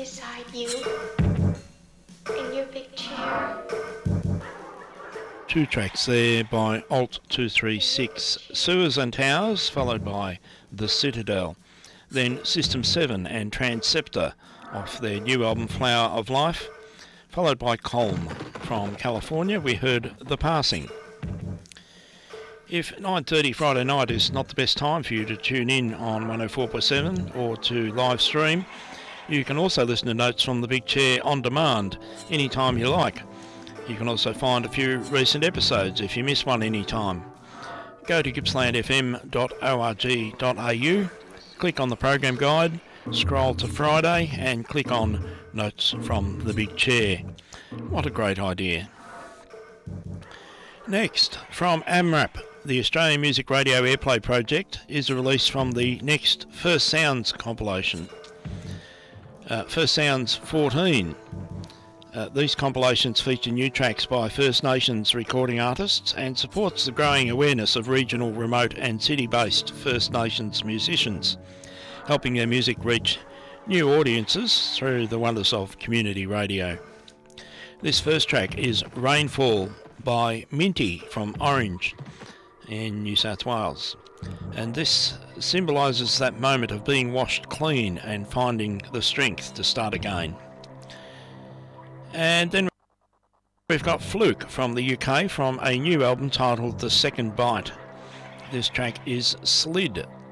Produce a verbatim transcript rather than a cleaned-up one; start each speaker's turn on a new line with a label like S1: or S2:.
S1: beside you in your big chair.
S2: Two tracks there by Alt two three six, Sewers and Towers, followed by The Citadel. Then System seven and Transceptor off their new album Flower of Life, followed by Colm. From California we heard The Passing. If nine thirty Friday night is not the best time for you to tune in on one oh four point seven or to live stream, you can also listen to Notes from the Big Chair on demand anytime you like. You can also find a few recent episodes if you miss one anytime. Go to gippsland f m dot org dot a u, click on the program guide, scroll to Friday and click on Notes from the Big Chair. What a great idea. Next, from AMRAP, the Australian Music Radio Airplay Project, is a release from the next First Sounds compilation. Uh, First Sounds fourteen. Uh, these compilations feature new tracks by First Nations recording artists and supports the growing awareness of regional, remote and city-based First Nations musicians, helping their music reach new audiences through the wonders of community radio. This first track is Rainfall by Minty from Orange in New South Wales, and this symbolises that moment of being washed clean and finding the strength to start again. And then we've got Fluke from the U K from a new album titled The Second Bite. This track is Slid.